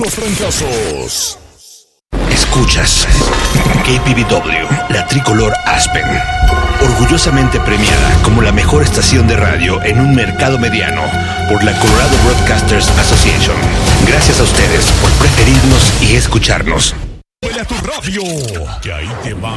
los trancazos. Escuchas KPVW, la tricolor Aspen, orgullosamente premiada como la mejor estación de radio en un mercado mediano por la Colorado Broadcasters Association. Gracias a ustedes por preferirnos y escucharnos. Huele a tu radio, que ahí te va.